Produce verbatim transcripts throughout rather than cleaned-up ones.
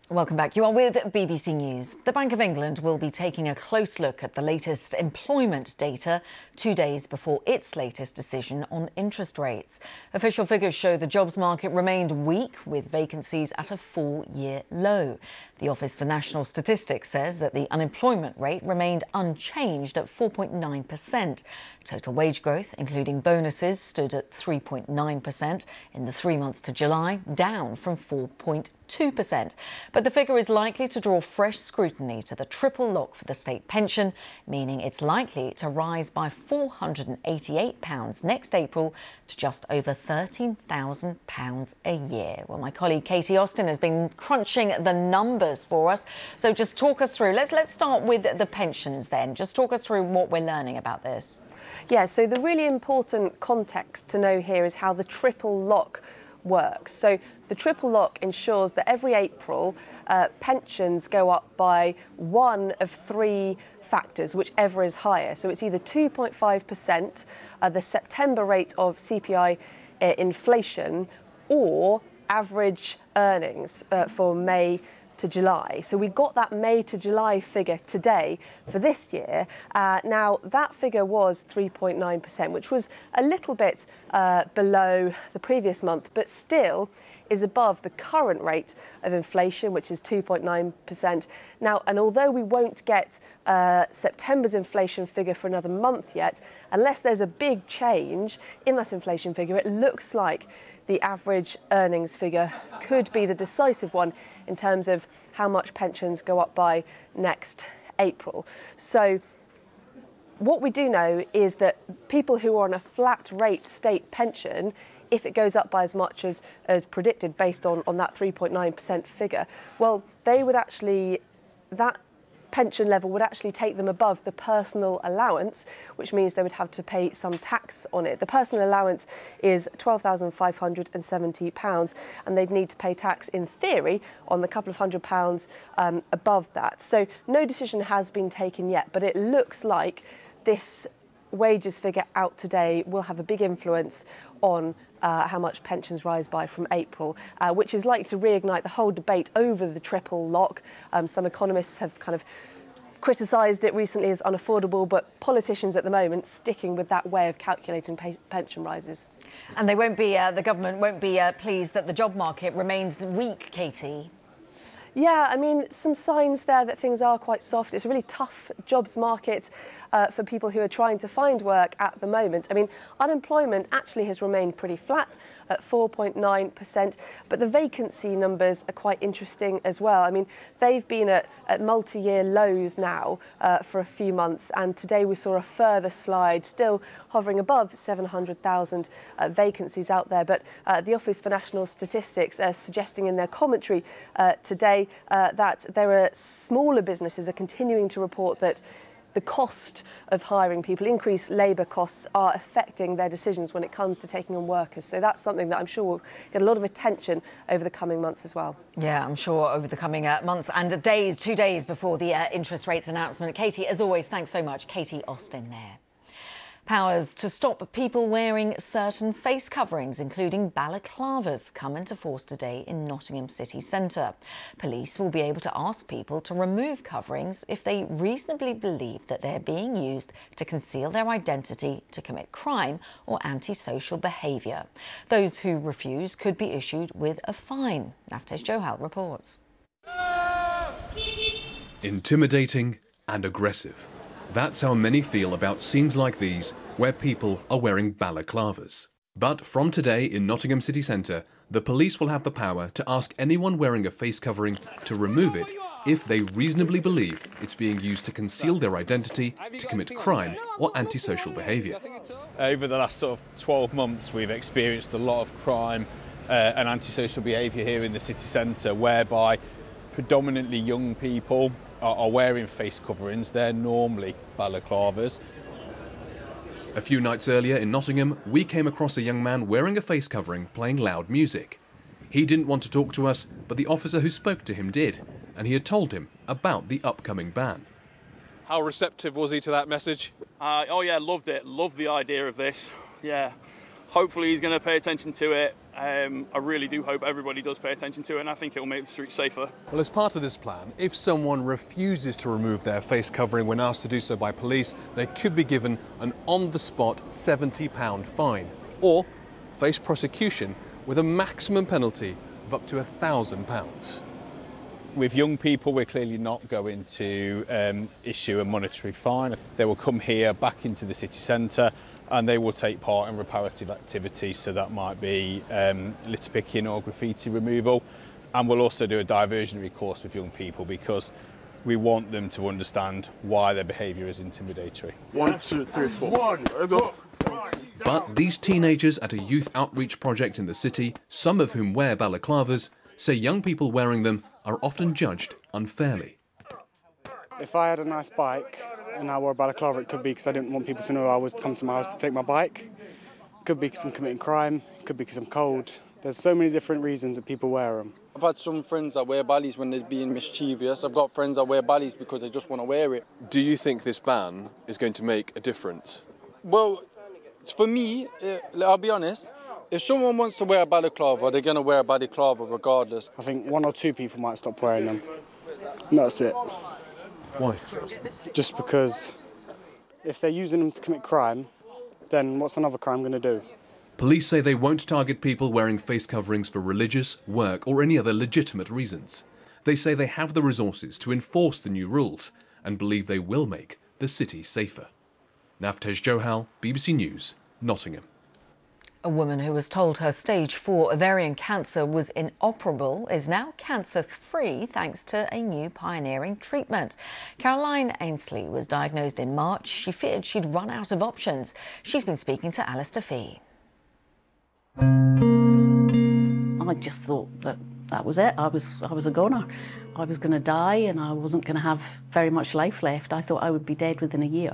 Welcome back. You are with B B C News. The Bank of England will be taking a close look at the latest employment data two days before its latest decision on interest rates. Official figures show the jobs market remained weak, with vacancies at a four-year low. The Office for National Statistics says that the unemployment rate remained unchanged at four point nine percent. Total wage growth, including bonuses, stood at three point nine percent in the three months to July, down from four point two percent. But the figure is likely to draw fresh scrutiny to the triple lock for the state pension, meaning it's likely to rise by four hundred eighty-eight pounds next April to just over thirteen thousand pounds a year. Well, my colleague Katie Austin has been crunching the numbers for us. So just talk us through. Let's, let's start with the pensions then. Just talk us through what we're learning about this. Yeah, so the really important context to know here is how the triple lock works. So the triple lock ensures that every April uh, pensions go up by one of three factors, whichever is higher. So it's either two point five percent, uh, the September rate of C P I uh, inflation, or average earnings uh, for May to July. So we got that May to July figure today for this year. Uh, now, that figure was three point nine percent, which was a little bit uh, below the previous month, but still is above the current rate of inflation, which is two point nine percent. Now, and although we won't get uh, September's inflation figure for another month yet, unless there's a big change in that inflation figure, it looks like the average earnings figure could be the decisive one in terms of how much pensions go up by next April. So what we do know is that people who are on a flat rate state pension, if it goes up by as much as, as predicted based on, on that three point nine percent figure, well, they would actually, that pension level would actually take them above the personal allowance, which means they would have to pay some tax on it. The personal allowance is twelve thousand five hundred seventy pounds, and they'd need to pay tax, in theory, on the couple of hundred pounds um, above that. So no decision has been taken yet, but it looks like this wages figure out today will have a big influence on uh, how much pensions rise by from April, uh, which is likely to reignite the whole debate over the triple lock. Um, some economists have kind of criticised it recently as unaffordable, but politicians at the moment sticking with that way of calculating pay pension rises. And they won't be, uh, the government won't be uh, pleased that the job market remains weak, Katie. Yeah, I mean, some signs there that things are quite soft. It's a really tough jobs market uh, for people who are trying to find work at the moment. I mean, unemployment actually has remained pretty flat at four point nine percent, but the vacancy numbers are quite interesting as well. I mean, they've been at, at multi-year lows now uh, for a few months, and today we saw a further slide, still hovering above seven hundred thousand uh, vacancies out there. But uh, the Office for National Statistics are suggesting in their commentary uh, today Uh, that there are smaller businesses are continuing to report that the cost of hiring people, increased labour costs, are affecting their decisions when it comes to taking on workers. So that's something that I'm sure will get a lot of attention over the coming months as well. Yeah, I'm sure over the coming uh, months and days, two days before the uh, interest rates announcement. Katie, as always, thanks so much. Katie Austin there. Powers to stop people wearing certain face coverings, including balaclavas, come into force today in Nottingham city centre. Police will be able to ask people to remove coverings if they reasonably believe that they're being used to conceal their identity, to commit crime or antisocial behaviour. Those who refuse could be issued with a fine. Naftesh Johal reports. Intimidating and aggressive. That's how many feel about scenes like these, where people are wearing balaclavas. But from today in Nottingham city centre, the police will have the power to ask anyone wearing a face covering to remove it if they reasonably believe it's being used to conceal their identity, to commit crime or antisocial behaviour. Over the last sort of twelve months, we've experienced a lot of crime uh, and antisocial behaviour here in the city centre, whereby predominantly young people are wearing face coverings. They're normally balaclavas. A few nights earlier in Nottingham, we came across a young man wearing a face covering playing loud music. He didn't want to talk to us, but the officer who spoke to him did, and he had told him about the upcoming ban. How receptive was he to that message? Uh, oh yeah, loved it. Loved the idea of this. Yeah, Hopefully he's going to pay attention to it. Um, I really do hope everybody does pay attention to it, and I think it will make the streets safer. Well, as part of this plan, if someone refuses to remove their face covering when asked to do so by police, they could be given an on-the-spot seventy pound fine, or face prosecution with a maximum penalty of up to one thousand pounds. With young people, we're clearly not going to um, issue a monetary fine. They will come here back into the city centre and they will take part in reparative activities, so that might be um, litter picking or graffiti removal. And we'll also do a diversionary course with young people because we want them to understand why their behaviour is intimidatory. One, two, three, four. One, go. But these teenagers at a youth outreach project in the city, some of whom wear balaclavas, say young people wearing them are often judged unfairly. If I had a nice bike and I wore a balaclava, it could be because I didn't want people to know I was come to my house to take my bike. Could be because I'm committing crime, could be because I'm cold. There's so many different reasons that people wear them. I've had some friends that wear ballies when they're being mischievous. I've got friends that wear ballies because they just want to wear it. Do you think this ban is going to make a difference? Well, for me, I'll be honest, if someone wants to wear a balaclava, they're going to wear a balaclava regardless. I think one or two people might stop wearing them. And that's it. Why? Just because if they're using them to commit crime, then what's another crime going to do? Police say they won't target people wearing face coverings for religious, work or any other legitimate reasons. They say they have the resources to enforce the new rules and believe they will make the city safer. Naftej Johal, B B C News, Nottingham. A woman who was told her stage four ovarian cancer was inoperable is now cancer-free thanks to a new pioneering treatment. Caroline Ainsley was diagnosed in March. She feared she'd run out of options. She's been speaking to Alistair Fee. I just thought that that was it. I was, I was a goner. I was going to die and I wasn't going to have very much life left. I thought I would be dead within a year.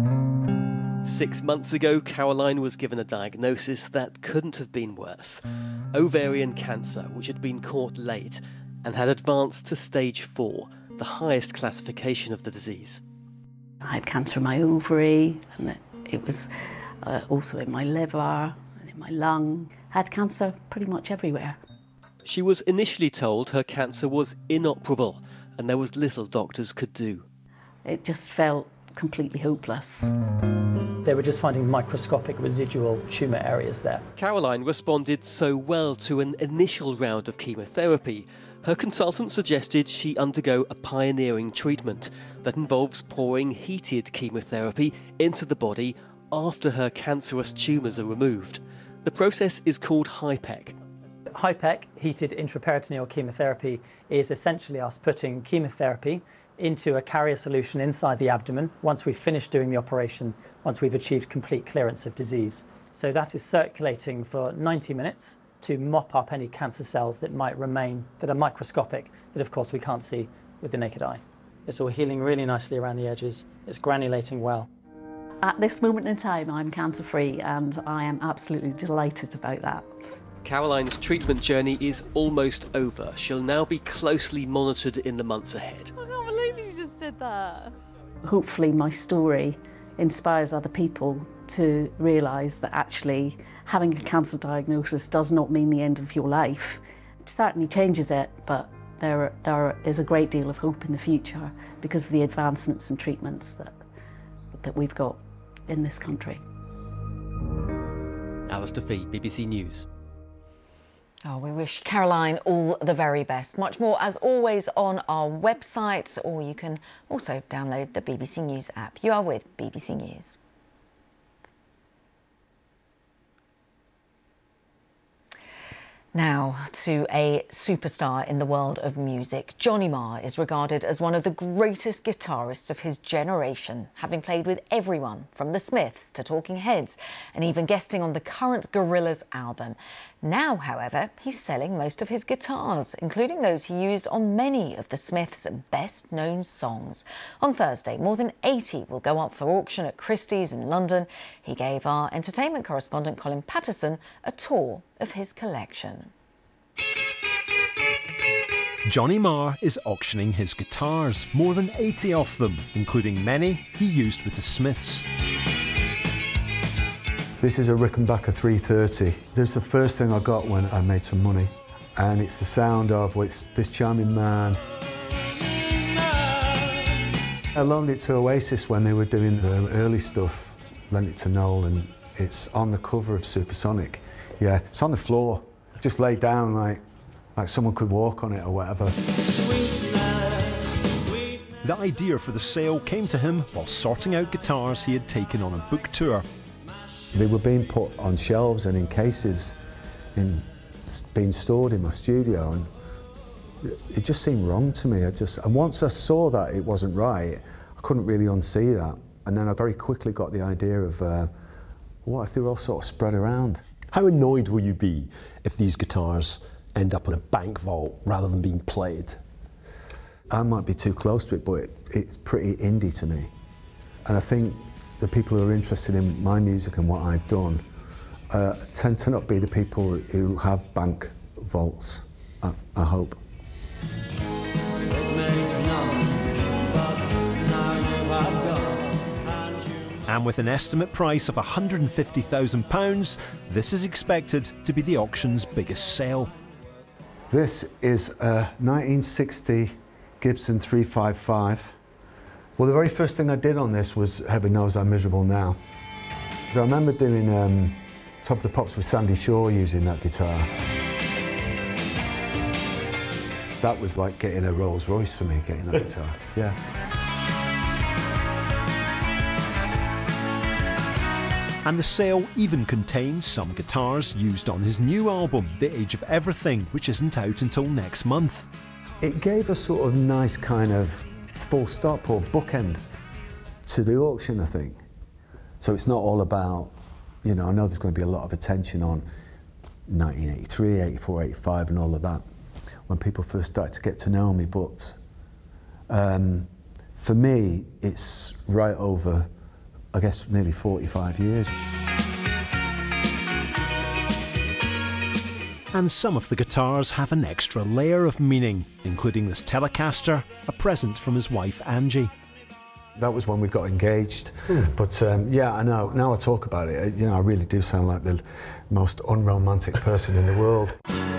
Six months ago, Caroline was given a diagnosis that couldn't have been worse. Ovarian cancer, which had been caught late and had advanced to stage four, the highest classification of the disease. I had cancer in my ovary, and it was uh, also in my liver and in my lung. I had cancer pretty much everywhere. She was initially told her cancer was inoperable and there was little doctors could do. It just felt completely hopeless. They were just finding microscopic residual tumour areas there. Caroline responded so well to an initial round of chemotherapy. Her consultant suggested she undergo a pioneering treatment that involves pouring heated chemotherapy into the body after her cancerous tumours are removed. The process is called HIPEC. HIPEC, heated intraperitoneal chemotherapy, is essentially us putting chemotherapy into a carrier solution inside the abdomen once we've finished doing the operation, once we've achieved complete clearance of disease. So that is circulating for ninety minutes to mop up any cancer cells that might remain, that are microscopic, that of course we can't see with the naked eye. It's all healing really nicely around the edges. It's granulating well. At this moment in time, I'm cancer-free and I am absolutely delighted about that. Caroline's treatment journey is almost over. She'll now be closely monitored in the months ahead. I can't believe you just did that. Hopefully my story inspires other people to realise that actually having a cancer diagnosis does not mean the end of your life. It certainly changes it, but there, there is a great deal of hope in the future because of the advancements and treatments that, that we've got in this country. Alistair Fee, B B C News. Oh, we wish Caroline all the very best. Much more, as always, on our website, or you can also download the B B C News app. You are with B B C News. Now to a superstar in the world of music. Johnny Marr is regarded as one of the greatest guitarists of his generation, having played with everyone from the Smiths to Talking Heads and even guesting on the current Gorillaz album. Now, however, he's selling most of his guitars, including those he used on many of the Smiths' best-known songs. On Thursday, more than eighty will go up for auction at Christie's in London. He gave our entertainment correspondent Colin Patterson a tour of his collection. Johnny Marr is auctioning his guitars, more than eighty of them, including many he used with the Smiths. This is a Rickenbacker three thirty. This is the first thing I got when I made some money. And it's the sound of well, it's this charming man. I loaned it to Oasis when they were doing the early stuff. Lent it to Noel, and it's on the cover of Supersonic. Yeah, it's on the floor. Just laid down like, like someone could walk on it or whatever. The idea for the sale came to him while sorting out guitars he had taken on a book tour. They were being put on shelves and in cases, in being stored in my studio, and it just seemed wrong to me. I just, and once I saw that it wasn't right, I couldn't really unsee that. And then I very quickly got the idea of, uh, what if they were all sort of spread around? How annoyed will you be if these guitars end up in a bank vault rather than being played? I might be too close to it, but it, it's pretty indie to me. And I think the people who are interested in my music and what I've done uh, tend to not be the people who have bank vaults, I, I hope. And with an estimate price of one hundred and fifty thousand pounds, this is expected to be the auction's biggest sale. This is a nineteen sixty Gibson three fifty-five. Well, the very first thing I did on this was Heaven Knows I'm Miserable Now. I remember doing um, Top of the Pops with Sandy Shaw using that guitar. That was like getting a Rolls Royce for me, getting that guitar, yeah. And the sale even contains some guitars used on his new album, The Age of Everything, which isn't out until next month. It gave a sort of nice kind of full stop or bookend to the auction, I think. So it's not all about, you know, I know there's going to be a lot of attention on nineteen eighty-three, eighty-four, eighty-five and all of that when people first started to get to know me, but um, for me, it's right over, I guess, nearly forty-five years. And some of the guitars have an extra layer of meaning, including this Telecaster, a present from his wife Angie. That was when we got engaged, mm. but um, yeah, I know, now I talk about it, you know, I really do sound like the most unromantic person in the world.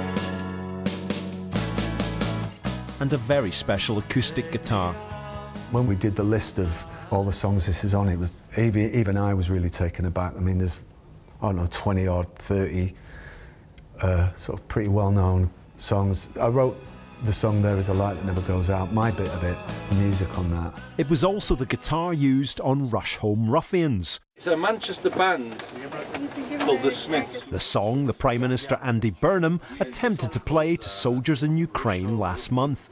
And a very special acoustic guitar. When we did the list of all the songs this is on, it was, even, even I was really taken aback. I mean, there's, I don't know, twenty or thirty uh, sort of pretty well-known songs. I wrote the song There Is a Light That Never Goes Out, my bit of it, the music on that. It was also the guitar used on Rush Home Ruffians. It's a Manchester band called The Smiths. The song the Prime Minister Andy Burnham attempted to play to soldiers in Ukraine last month.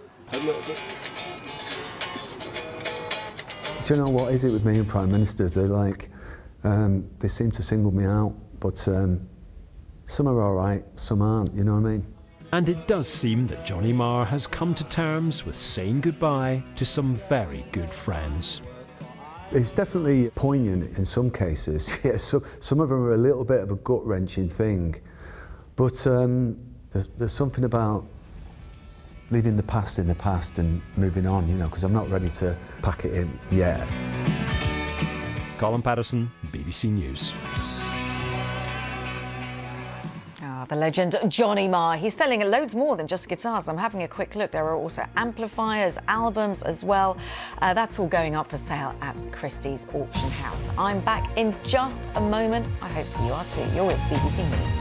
Do you know what is it with me and Prime Ministers? They're like, um, they seem to single me out, but um, some are all right, some aren't, you know what I mean? And it does seem that Johnny Marr has come to terms with saying goodbye to some very good friends. It's definitely poignant in some cases. Yeah, so, some of them are a little bit of a gut-wrenching thing, but um, there's, there's something about leaving the past in the past and moving on, you know, because I'm not ready to pack it in yet. Colin Patterson, B B C News. The legend Johnny Marr. He's selling loads more than just guitars. I'm having a quick look. There are also amplifiers, albums as well. Uh, that's all going up for sale at Christie's Auction House. I'm back in just a moment. I hope you are too. You're with B B C News.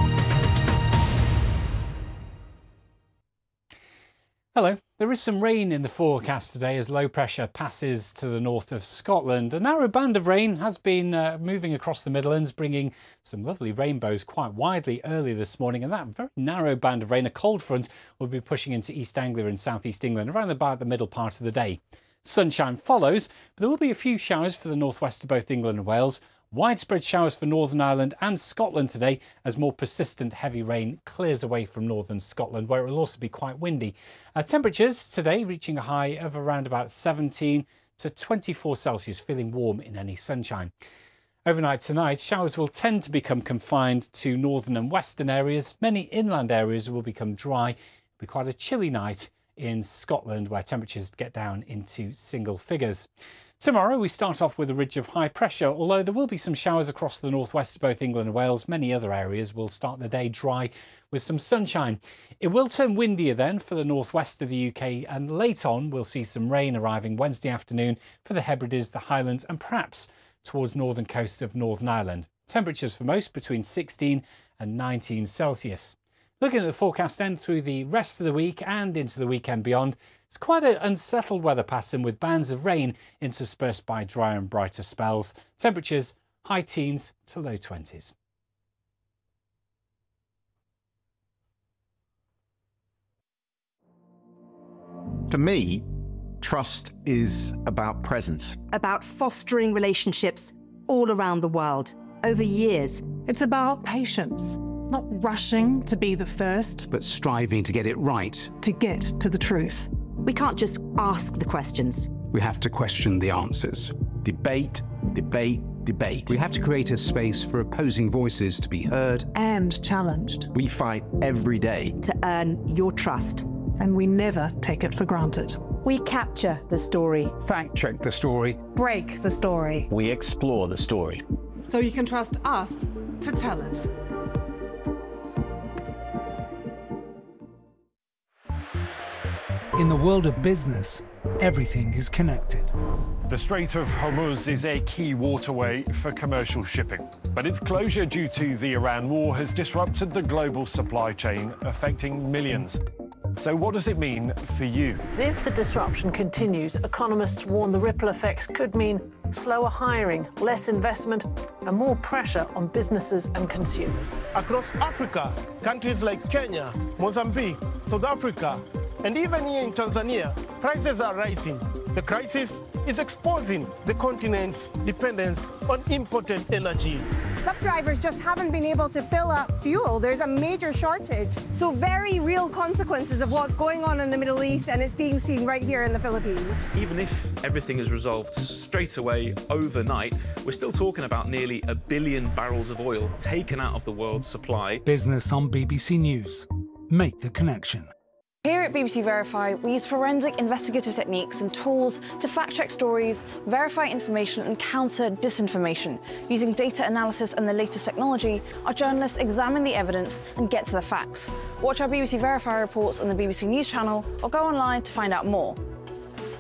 Hello. There is some rain in the forecast today as low pressure passes to the north of Scotland. A narrow band of rain has been uh, moving across the Midlands, bringing some lovely rainbows quite widely early this morning. And that very narrow band of rain, a cold front, will be pushing into East Anglia and South East England around about the middle part of the day. Sunshine follows, but there will be a few showers for the northwest of both England and Wales. Widespread showers for Northern Ireland and Scotland today as more persistent heavy rain clears away from northern Scotland, where it will also be quite windy. Uh, temperatures today reaching a high of around about seventeen to twenty-four Celsius, feeling warm in any sunshine. Overnight tonight, showers will tend to become confined to northern and western areas. Many inland areas will become dry. It'll be quite a chilly night in Scotland, where temperatures get down into single figures. Tomorrow we start off with a ridge of high pressure, although there will be some showers across the northwest of both England and Wales. Many other areas will start the day dry with some sunshine. It will turn windier then for the northwest of the U K, and late on we'll see some rain arriving Wednesday afternoon for the Hebrides, the Highlands and perhaps towards northern coasts of Northern Ireland. Temperatures for most between sixteen and nineteen Celsius. Looking at the forecast then through the rest of the week and into the weekend beyond, it's quite an unsettled weather pattern with bands of rain interspersed by drier and brighter spells. Temperatures high teens to low twenties. For me, trust is about presence. About fostering relationships all around the world, over years. It's about patience, not rushing to be the first, but striving to get it right. To get to the truth. We can't just ask the questions. We have to question the answers. Debate, debate, debate. We have to create a space for opposing voices to be heard and challenged. We fight every day to earn your trust. And we never take it for granted. We capture the story. Fact check the story. Break the story. We explore the story. So you can trust us to tell it. In the world of business, everything is connected. The Strait of Hormuz is a key waterway for commercial shipping, but its closure due to the Iran war has disrupted the global supply chain, affecting millions. So what does it mean for you? If the disruption continues, economists warn the ripple effects could mean slower hiring, less investment, and more pressure on businesses and consumers. Across Africa, countries like Kenya, Mozambique, South Africa, and even here in Tanzania, prices are rising. The crisis is exposing the continent's dependence on imported energies. Some drivers just haven't been able to fill up fuel. There's a major shortage. So very real consequences of what's going on in the Middle East, and it's being seen right here in the Philippines. Even if everything is resolved straight away overnight, we're still talking about nearly a billion barrels of oil taken out of the world's supply. Business on B B C News. Make the connection. Here at B B C Verify, we use forensic investigative techniques and tools to fact-check stories, verify information and counter disinformation. Using data analysis and the latest technology, our journalists examine the evidence and get to the facts. Watch our B B C Verify reports on the B B C News channel or go online to find out more.